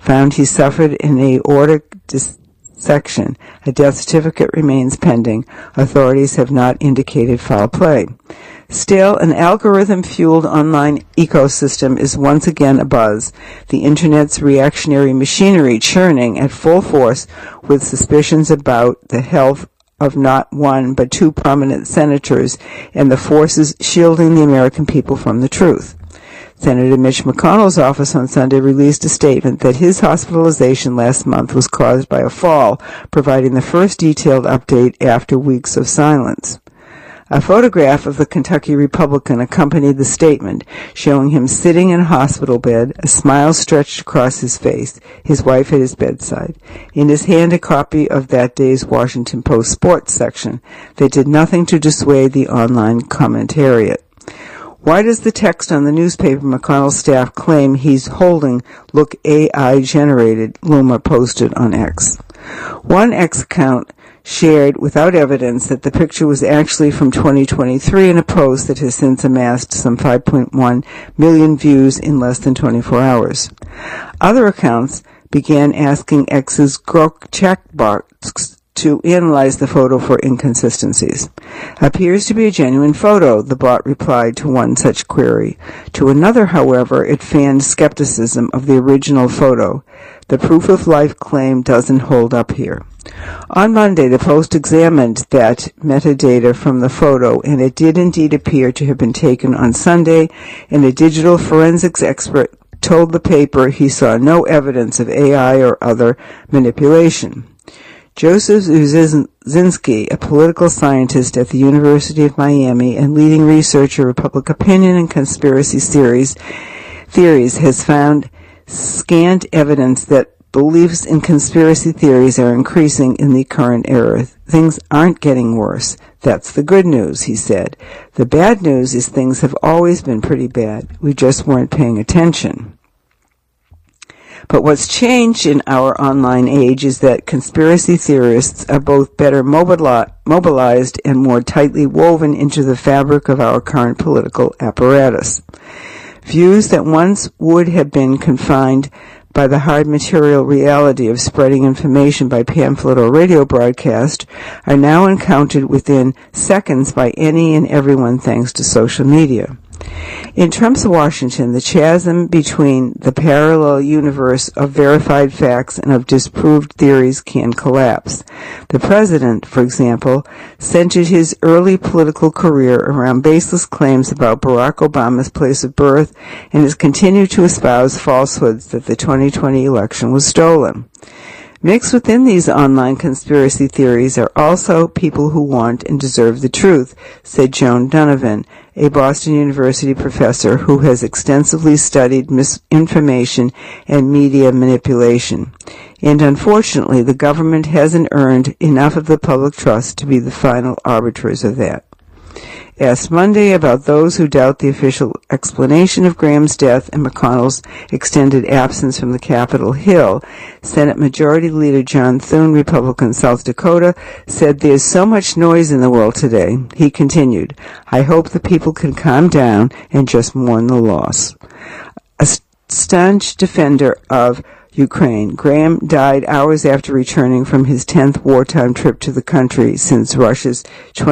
found he suffered an aortic dissection. A death certificate remains pending. Authorities have not indicated foul play. Still, an algorithm-fueled online ecosystem is once again abuzz, the Internet's reactionary machinery churning at full force with suspicions about the health of not one but two prominent senators and the forces shielding the American people from the truth. Senator Mitch McConnell's office on Sunday released a statement that his hospitalization last month was caused by a fall, providing the first detailed update after weeks of silence. A photograph of the Kentucky Republican accompanied the statement, showing him sitting in a hospital bed, a smile stretched across his face, his wife at his bedside. In his hand, a copy of that day's Washington Post sports section that did nothing to dissuade the online commentariat. Why does the text on the newspaper McConnell's staff claim he's holding look AI-generated? Luma posted on X. One X account shared without evidence that the picture was actually from 2023 in a post that has since amassed some 5.1 million views in less than 24 hours. Other accounts began asking X's Grok checkbox to analyze the photo for inconsistencies. Appears to be a genuine photo, the bot replied to one such query. To another, however, it fanned skepticism of the original photo. The proof of life claim doesn't hold up here. On Monday, the Post examined that metadata from the photo, and it did indeed appear to have been taken on Sunday, and a digital forensics expert told the paper he saw no evidence of AI or other manipulation. Joseph Uzinski, a political scientist at the University of Miami and leading researcher of public opinion and conspiracy theories, has found scant evidence that beliefs in conspiracy theories are increasing in the current era. Things aren't getting worse. That's the good news, he said. The bad news is things have always been pretty bad. We just weren't paying attention. But what's changed in our online age is that conspiracy theorists are both better mobilized and more tightly woven into the fabric of our current political apparatus. Views that once would have been confined by the hard material reality of spreading information by pamphlet or radio broadcast are now encountered within seconds by any and everyone thanks to social media. In Trump's Washington, the chasm between the parallel universe of verified facts and of disproved theories can collapse. The president, for example, centered his early political career around baseless claims about Barack Obama's place of birth and has continued to espouse falsehoods that the 2020 election was stolen. Mixed within these online conspiracy theories are also people who want and deserve the truth, said Joan Donovan, a Boston University professor who has extensively studied misinformation and media manipulation. And unfortunately, the government hasn't earned enough of the public trust to be the final arbiters of that. Asked Monday about those who doubt the official explanation of Graham's death and McConnell's extended absence from the Capitol Hill, Senate Majority Leader John Thune, Republican, South Dakota, said there's so much noise in the world today. He continued, I hope the people can calm down and just mourn the loss. A staunch defender of Ukraine, Graham died hours after returning from his 10th wartime trip to the country since Russia's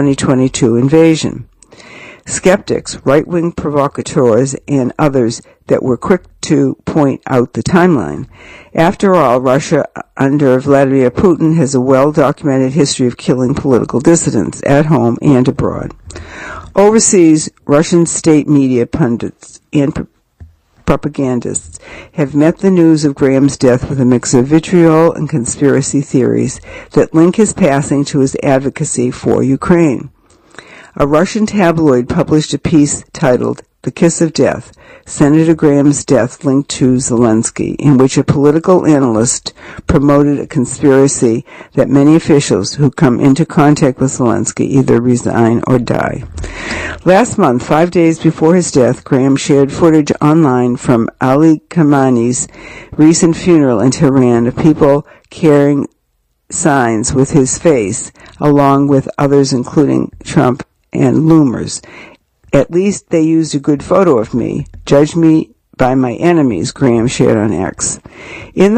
2022 invasion. Skeptics, right-wing provocateurs, and others that were quick to point out the timeline. After all, Russia under Vladimir Putin has a well-documented history of killing political dissidents at home and abroad. Overseas, Russian state media pundits and propagandists have met the news of Graham's death with a mix of vitriol and conspiracy theories that link his passing to his advocacy for Ukraine. A Russian tabloid published a piece titled The Kiss of Death, Senator Graham's Death Linked to Zelensky, in which a political analyst promoted a conspiracy that many officials who come into contact with Zelensky either resign or die. Last month, 5 days before his death, Graham shared footage online from Ali Khamenei's recent funeral in Tehran of people carrying signs with his face, along with others including Trump and Loomers. At least they used a good photo of me. Judge me by my enemies, Graham shared on X. In